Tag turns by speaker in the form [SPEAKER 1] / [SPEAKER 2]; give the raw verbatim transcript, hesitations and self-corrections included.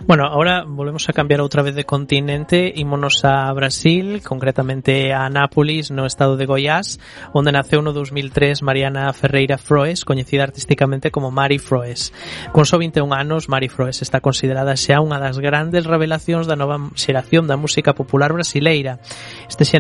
[SPEAKER 1] Bueno, ahora volvemos a cambiar outra vez de continente, ímonos a Brasil, concretamente a Anápolis, no estado de Goiás, onde naceu no dos mil tres Mariana Ferreira Froes, coñecida artísticamente como Mari Froes. Con só vinte e un anos, Mari Froes está considerada xa unha das grandes revelacións da nova xeración da música popular brasileira. Este